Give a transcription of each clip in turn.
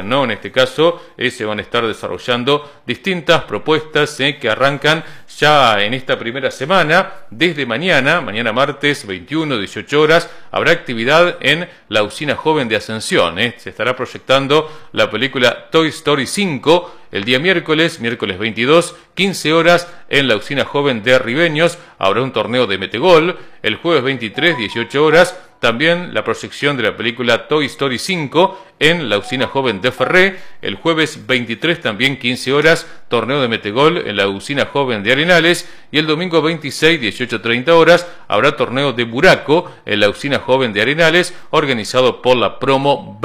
joven, ¿no? En este caso se van a estar desarrollando distintas propuestas que arrancan ya en esta primera semana. Desde mañana martes 21, 18 horas, habrá actividad en la Usina Joven de Ascensión. Se estará proyectando la película Toy Story 5 el día miércoles 22, 15 horas, en la Usina Joven de Ribeños. Habrá un torneo de metegol. El jueves 23, 18 horas, también la proyección de la película Toy Story 5 en la Usina Joven de Ferré. El jueves 23, también 15 horas, torneo de metegol en la Usina Joven de Arenales. Y el domingo 26, 18:30 horas, habrá torneo de buraco en la Usina Joven de Arenales, organizado por la Promo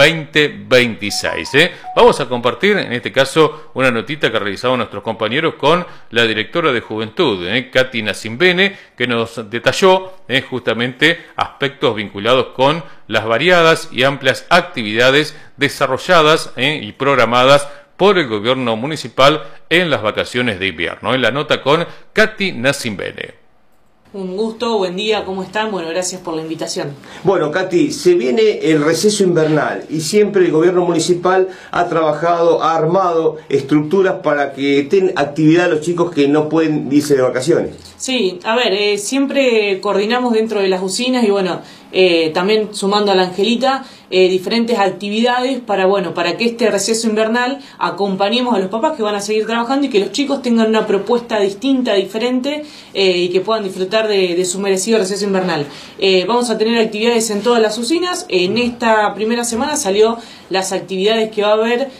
2026. Vamos a compartir, en este caso, una notita que realizaron nuestros compañeros con la directora de Juventud, Katy Nacimbene, que nos detalló justamente aspectos vinculados con las variadas y amplias actividades desarrolladas y programadas por el gobierno municipal en las vacaciones de invierno. En la nota con Katy Nacimbene. Un gusto, buen día, ¿cómo están? Bueno, gracias por la invitación. Bueno, Katy, se viene el receso invernal y siempre el gobierno municipal ha trabajado, ha armado estructuras para que tengan actividad los chicos que no pueden irse de vacaciones. Sí, a ver, siempre coordinamos dentro de las usinas y bueno, también sumando a la Angelita, diferentes actividades para que este receso invernal acompañemos a los papás que van a seguir trabajando y que los chicos tengan una propuesta distinta, diferente y que puedan disfrutar de su merecido receso invernal. Vamos a tener actividades en todas las usinas. En esta primera semana salió las actividades que va a haber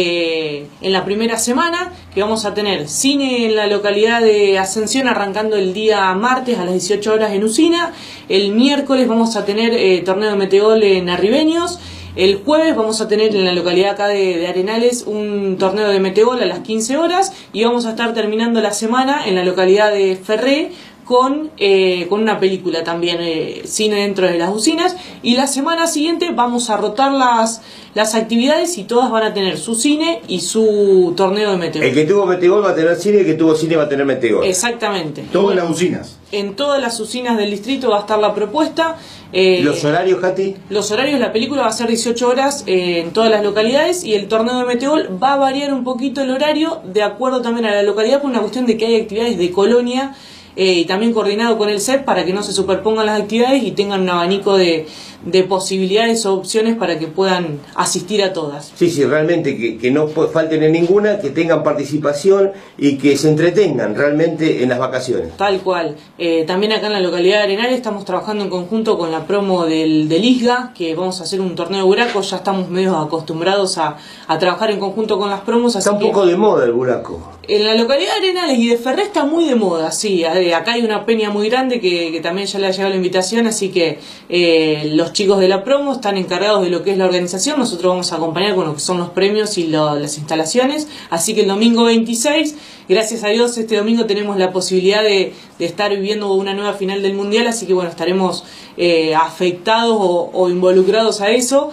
en la primera semana, que vamos a tener cine en la localidad de Ascensión arrancando el día martes a las 18 horas en Usina. El miércoles vamos a tener torneo de metegol en Arribeños. El jueves vamos a tener en la localidad acá de Arenales un torneo de metegol a las 15 horas y vamos a estar terminando la semana en la localidad de Ferré con una película también, cine dentro de las usinas, y la semana siguiente vamos a rotar las actividades y todas van a tener su cine y su torneo de metegol. El que tuvo metegol va a tener cine, el que tuvo cine va a tener metegol. Exactamente. Todo en las usinas. En todas las usinas del distrito va a estar la propuesta. ¿Los horarios, Katy? Los horarios, la película va a ser 18 horas en todas las localidades y el torneo de metegol va a variar un poquito el horario de acuerdo también a la localidad por una cuestión de que hay actividades de colonia y también coordinado con el CEP para que no se superpongan las actividades y tengan un abanico de posibilidades o opciones para que puedan asistir a todas. Sí, realmente que no falten en ninguna, que tengan participación y que se entretengan realmente en las vacaciones. Tal cual. También acá en la localidad de Arenales estamos trabajando en conjunto con la promo del ISGA, que vamos a hacer un torneo de buraco. Ya estamos medio acostumbrados a trabajar en conjunto con las promos. Está un poco de moda el buraco. En la localidad de Arenales y de Ferré está muy de moda, sí. Acá hay una peña muy grande que también ya le ha llegado la invitación, así que los chicos de la promo están encargados de lo que es la organización. Nosotros vamos a acompañar con lo que son los premios y las instalaciones. Así que el domingo 26, gracias a Dios, este domingo tenemos la posibilidad de estar viviendo una nueva final del Mundial, así que bueno, estaremos afectados o involucrados a eso.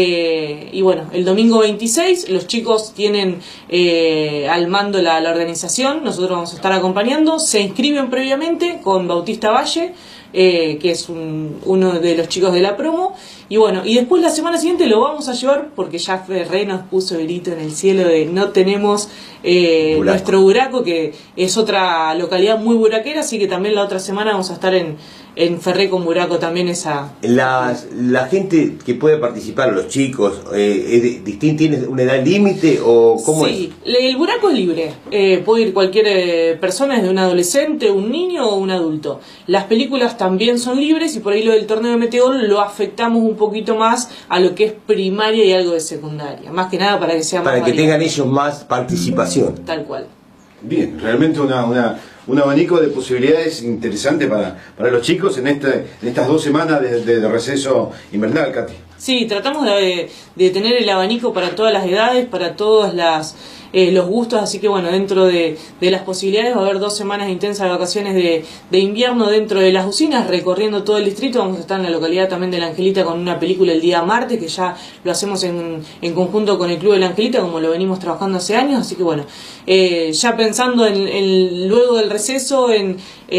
Y bueno, el domingo 26 los chicos tienen al mando la organización, nosotros vamos a estar acompañando, se inscriben previamente con Bautista Valle, que es uno de los chicos de la promo, y bueno, y después la semana siguiente lo vamos a llevar porque ya Ferré nos puso el grito en el cielo de no tenemos nuestro buraco, que es otra localidad muy buraquera, así que también la otra semana vamos a estar en Ferré con buraco también esa. La gente que puede participar, los chicos, ¿tiene una edad límite o cómo es? Sí, el buraco es libre, puede ir cualquier persona, desde un adolescente, un niño o un adulto. Las películas también son libres y por ahí lo del torneo de metegol lo afectamos un poquito más a lo que es primaria y algo de secundaria, más que nada para que sea más que tengan ellos más participación. Tal cual. Bien, realmente un abanico de posibilidades interesantes para los chicos en estas 2 semanas de receso invernal, Katy. Sí, tratamos de tener el abanico para todas las edades, para todas los gustos, así que bueno, dentro de las posibilidades va a haber 2 semanas intensas de vacaciones de invierno dentro de las usinas, recorriendo todo el distrito. Vamos a estar en la localidad también de la Angelita con una película el día martes, que ya lo hacemos en conjunto con el Club de la Angelita, como lo venimos trabajando hace años, así que bueno, ya pensando luego del receso, en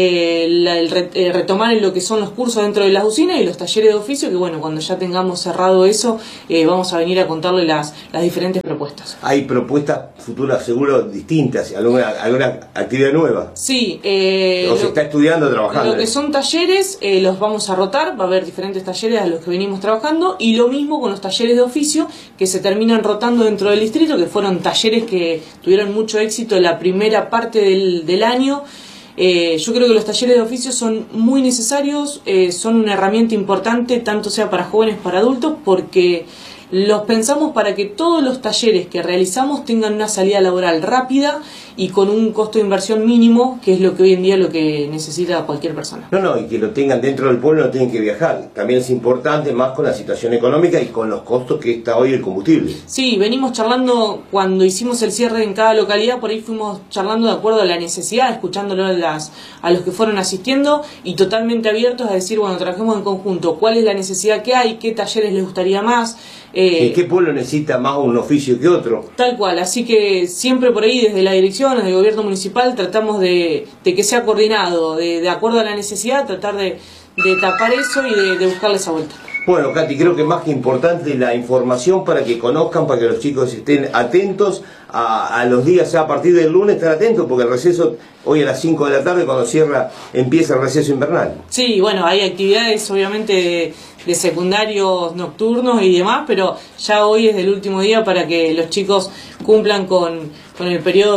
retomar en lo que son los cursos dentro de las usinas y los talleres de oficio, que bueno, cuando ya tengamos cerrado eso, vamos a venir a contarle las diferentes propuestas. ¿Hay propuestas futuras seguro distintas? ¿Alguna actividad nueva? Sí. ¿O se está estudiando, trabajando? Lo que son talleres, los vamos a rotar, va a haber diferentes talleres a los que venimos trabajando, y lo mismo con los talleres de oficio, que se terminan rotando dentro del distrito, que fueron talleres que tuvieron mucho éxito en la primera parte del año. Yo creo que los talleres de oficio son muy necesarios, son una herramienta importante, tanto sea para jóvenes como para adultos, porque los pensamos para que todos los talleres que realizamos tengan una salida laboral rápida y con un costo de inversión mínimo, que es lo que hoy en día lo que necesita cualquier persona. No, y que lo tengan dentro del pueblo, no tienen que viajar. También es importante, más con la situación económica y con los costos que está hoy el combustible. Sí, venimos charlando cuando hicimos el cierre en cada localidad, por ahí fuimos charlando de acuerdo a la necesidad, escuchándolo a los que fueron asistiendo y totalmente abiertos a decir, bueno, trabajemos en conjunto, cuál es la necesidad que hay, qué talleres les gustaría más. ¿Qué pueblo necesita más un oficio que otro? Tal cual, así que siempre por ahí desde la dirección, desde el gobierno municipal, tratamos de que sea coordinado, de acuerdo a la necesidad, tratar de tapar eso y de buscarle esa vuelta. Bueno, Katy, creo que más que importante la información para que conozcan, para que los chicos estén atentos a los días, a partir del lunes estar atentos, porque el receso hoy a las 5 de la tarde, cuando empieza el receso invernal. Sí, bueno, hay actividades obviamente de secundarios nocturnos y demás, pero ya hoy es el último día para que los chicos cumplan con el periodo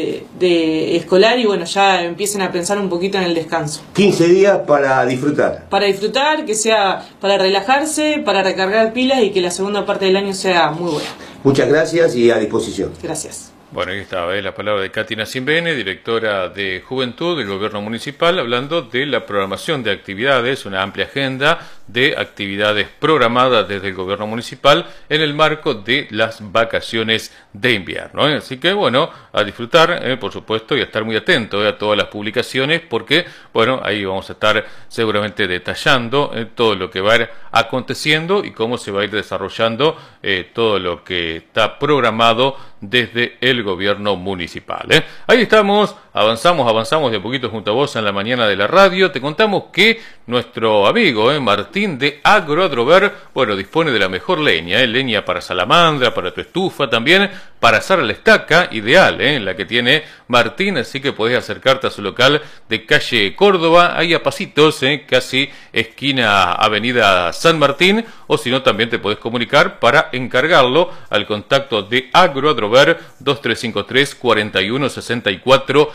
de escolar y bueno, ya empiecen a pensar un poquito en el descanso. 15 días para disfrutar. Para disfrutar, que sea para relajarse, para recargar pilas y que la segunda parte del año sea muy buena. Muchas gracias y a disposición. Gracias. Bueno, ahí estaba la palabra de Katy Nacimbene, directora de Juventud del Gobierno Municipal, hablando de la programación de actividades, una amplia agenda de actividades programadas desde el Gobierno Municipal en el marco de las vacaciones de invierno. Así que, bueno, a disfrutar, por supuesto, y a estar muy atento a todas las publicaciones, porque, bueno, ahí vamos a estar seguramente detallando todo lo que va a ir aconteciendo y cómo se va a ir desarrollando todo lo que está programado desde el Gobierno Municipal. Ahí estamos, avanzamos de a poquito junto a vos en la mañana de la radio. Te contamos que nuestro amigo Martín de Agroadrover, bueno, dispone de la mejor leña, leña para salamandra, para tu estufa también, para asar a la estaca, ideal, la que tiene Martín, así que podés acercarte a su local de calle Córdoba, ahí a pasitos, casi esquina Avenida San Martín, o si no también te podés comunicar para encargarlo al contacto de Agroadrover 2353 41 64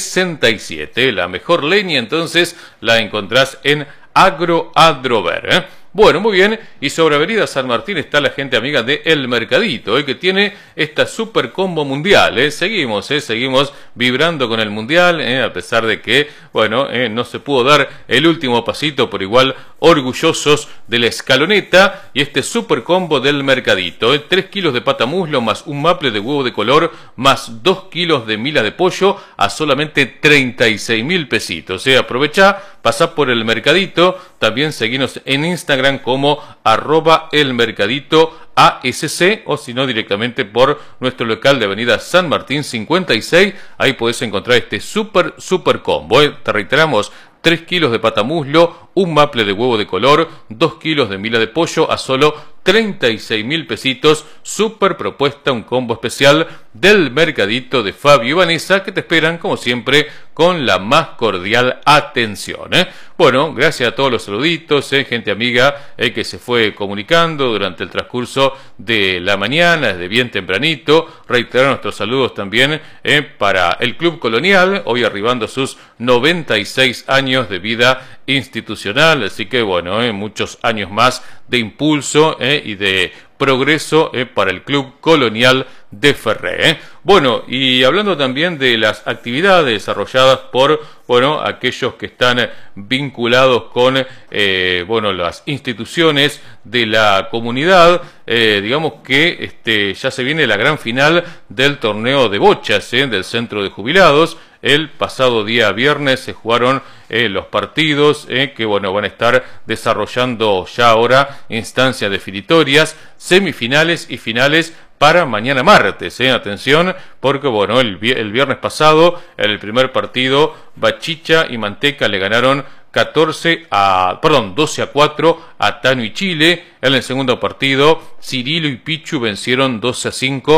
67. La mejor leña entonces la encontrás en Agroadrover. Bueno, muy bien, y sobre Avenida San Martín está la gente amiga de El Mercadito, que tiene esta super combo mundial. Seguimos vibrando con el mundial, a pesar de que, bueno, no se pudo dar el último pasito, por igual orgullosos de la escaloneta y este super combo del Mercadito. 3 kilos de pata muslo más un maple de huevo de color más 2 kilos de milas de pollo a solamente 36.000 pesitos. Aprovechá, pasá por El Mercadito, también seguinos en Instagram como @elmercaditoASC, o si no directamente por nuestro local de Avenida San Martín 56, ahí podés encontrar este super combo. Te reiteramos, 3 kilos de pata muslo, un maple de huevo de color, 2 kilos de mila de pollo a solo 36.000 pesitos. Super propuesta, un combo especial del Mercadito de Fabio y Vanessa, que te esperan como siempre con la más cordial atención. Bueno, gracias a todos los saluditos, gente amiga que se fue comunicando durante el transcurso de la mañana, desde bien tempranito. Reiterar nuestros saludos también para el Club Colonial, hoy arribando a sus 96 años de vida institucional, así que bueno, muchos años más de impulso y de progreso para el Club Colonial de Ferré. Bueno, y hablando también de las actividades desarrolladas por, bueno, aquellos que están vinculados con, bueno, las instituciones de la comunidad, digamos que ya se viene la gran final del torneo de bochas del Centro de Jubilados. El pasado día viernes se jugaron los partidos que, bueno, van a estar desarrollando ya ahora instancias definitorias, semifinales y finales para mañana martes. Atención, porque bueno, el viernes pasado, en el primer partido, Bachicha y Manteca le ganaron 12 a 4 a Tano y Chile. En el segundo partido, Cirilo y Pichu vencieron 12 a 5